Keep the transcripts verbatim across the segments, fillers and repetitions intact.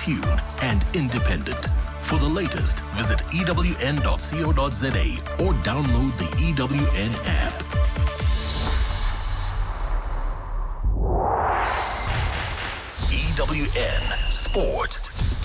in-tune, and independent. For the latest, visit E W N dot co dot za or download the E W N app. E W N Sport.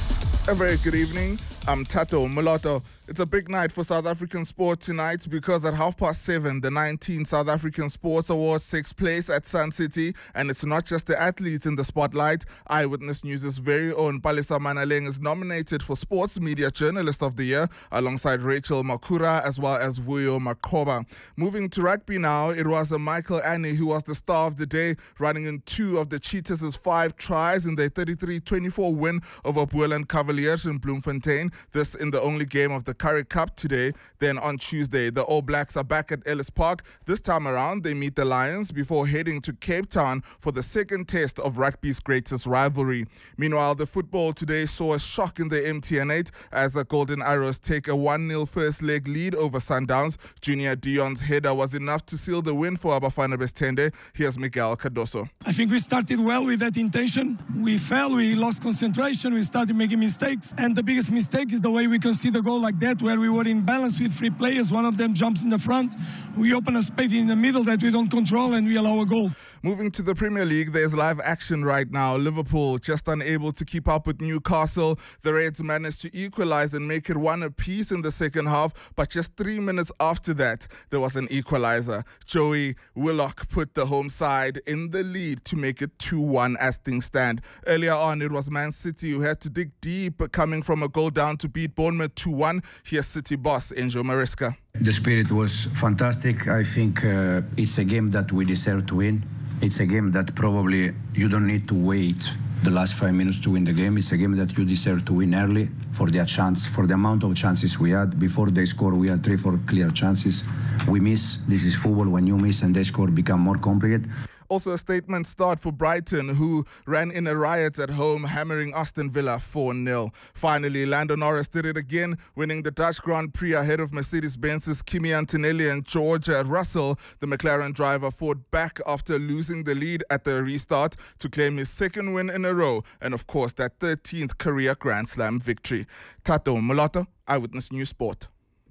A very good evening. I'm Tato Mulatto. It's a big night for South African sport tonight because at half past seven, the nineteenth South African Sports Awards takes place at Sun City, and it's not just the athletes in the spotlight. Eyewitness News' very own Palesa Manaleng is nominated for Sports Media Journalist of the Year alongside Rachel Makura as well as Vuyo Makoba. Moving to rugby now, it was a Michael Annie who was the star of the day, running in two of the Cheetahs' five tries in their thirty-three twenty-four win over Boland Cavaliers in Bloemfontein. This in the only game of the Currie Cup today. Then on Tuesday, the All Blacks are back at Ellis Park. This time around, they meet the Lions before heading to Cape Town for the second test of rugby's greatest rivalry. Meanwhile, the football today saw a shock in the M T N eight as the Golden Arrows take a one nil first leg lead over Sundowns. Junior Dion's header was enough to seal the win for Abafana Bestende. Here's Miguel Cardoso. I think we started well with that intention. We fell, we lost concentration, we started making mistakes, and the biggest mistake is the way we concede a goal like that, where we were in balance with three players. One of them jumps in the front. We open a space in the middle that we don't control, and we allow a goal. Moving to the Premier League, there's live action right now. Liverpool just unable to keep up with Newcastle. The Reds managed to equalise and make it one apiece in the second half, but just three minutes after that, there was an equaliser. Joey Willock put the home side in the lead to make it two one as things stand. Earlier on, it was Man City who had to dig deep, coming from a goal down to beat Bournemouth two one. Here's City boss Enzo Maresca. The spirit was fantastic. I think uh, it's a game that we deserve to win. It's a game that probably you don't need to wait the last five minutes to win the game. It's a game that you deserve to win early for their chance, for the amount of chances we had. Before they score, we had three, four clear chances. We miss. This is football. When you miss and they score, become more complicated. Also a statement start for Brighton, who ran in a riot at home, hammering Aston Villa four nil. Finally, Lando Norris did it again, winning the Dutch Grand Prix ahead of Mercedes-Benz's Kimi Antonelli and George Russell. The McLaren driver fought back after losing the lead at the restart to claim his second win in a row, and of course that thirteenth career Grand Slam victory. Tato Mulatto, Eyewitness News Sport.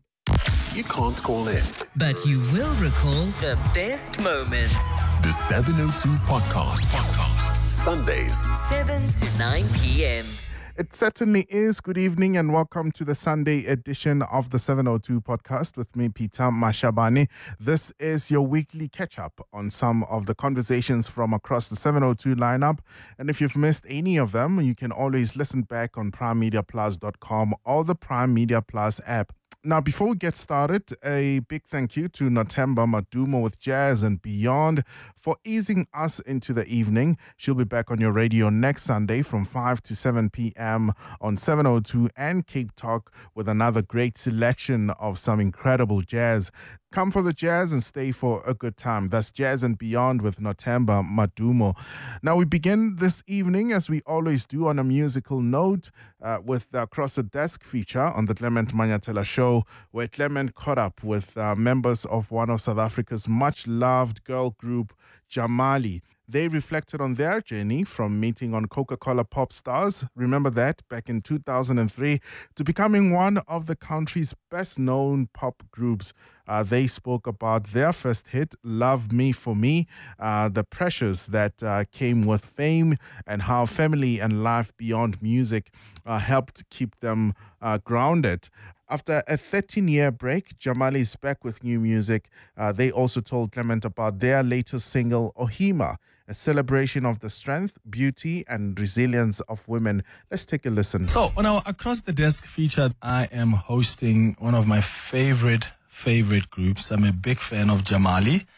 You can't call in, but you will recall the best moments. The seven oh two Podcast. Podcast. Sundays, seven to nine p.m. It certainly is. Good evening and welcome to the Sunday edition of the seven oh two Podcast with me, Peter Mashabane. This is your weekly catch-up on some of the conversations from across the seven oh two lineup. And if you've missed any of them, you can always listen back on prime media plus dot com or the Prime Media Plus app. Now, before we get started, a big thank you to Nothemba Madumo with Jazz and Beyond for easing us into the evening. She'll be back on your radio next Sunday from five to seven p.m. on seven oh two and Cape Talk with another great selection of some incredible jazz. Come for the jazz and stay for a good time. That's Jazz and Beyond with Nothemba Madumo. Now, we begin this evening, as we always do, on a musical note uh, with the Across the Desk feature on the Clement Manyatela Show, where Clement caught up with uh, members of one of South Africa's much-loved girl group, Jamali. They reflected on their journey from meeting on Coca-Cola Pop Stars, remember that, back in two thousand three, to becoming one of the country's best-known pop groups. Uh, they spoke about their first hit, Love Me For Me, uh, the pressures that uh, came with fame, and how family and life beyond music uh, helped keep them uh, grounded. After a thirteen-year break, Jamali is back with new music. Uh, they also told Clement about their latest single, Ohima, a celebration of the strength, beauty, and resilience of women. Let's take a listen. So, on our Across the Desk feature, I am hosting one of my favorite, favorite groups. I'm a big fan of Jamali.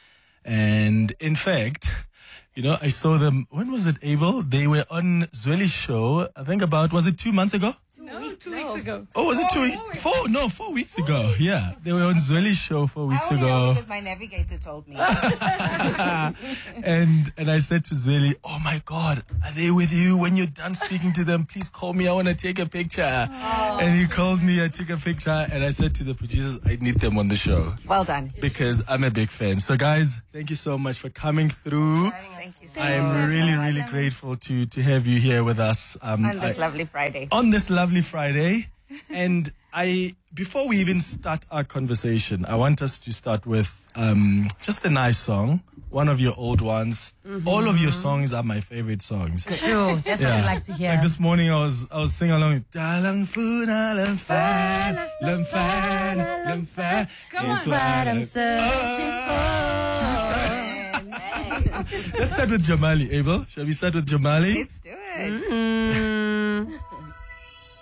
And in fact, you know, I saw them, when was it, Abel? They were on Zweli's show, I think about, was it two months ago? No, two weeks ago. Oh, was it two weeks? Four? No, four weeks ago. Yeah, they were on Zweli's show four weeks I only know ago. because my navigator told me. and and I said to Zweli, "Oh my God, are they with you? When you're done speaking to them, please call me. I want to take a picture." Oh. And he called me. I took a picture, and I said to the producers, "I need them on the show." Well done. Because I'm a big fan. So guys, thank you so much for coming through. Thank you so I am much. really, really grateful to to have you here with us um, on this I, lovely Friday. On this lovely Friday, and I before we even start our conversation, I want us to start with um, just a nice song, one of your old ones. Mm-hmm. All of your songs are my favorite songs. Sure, that's yeah. what I like to hear. Like this morning, I was I was singing along. Dalang funa lam fan, lam fan, lam fan. Come on, what I'm searching for. Let's start with Jamali, Abel. Shall we start with Jamali? Let's do it. Mm-hmm.